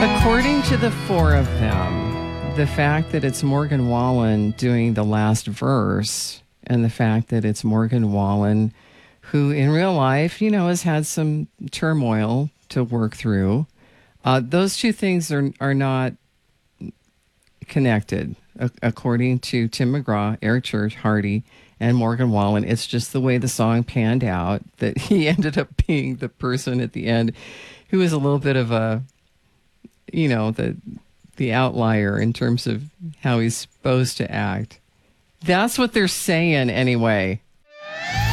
According to the four of them, the fact that it's Morgan Wallen doing the last verse and the fact that it's Morgan Wallen who in real life, has had some turmoil to work through, those two things are not connected. According to Tim McGraw, Eric Church, Hardy, and Morgan Wallen, it's just the way the song panned out that he ended up being the person at the end who was a little bit of a, the outlier in terms of how he's supposed to act. That's what they're saying anyway.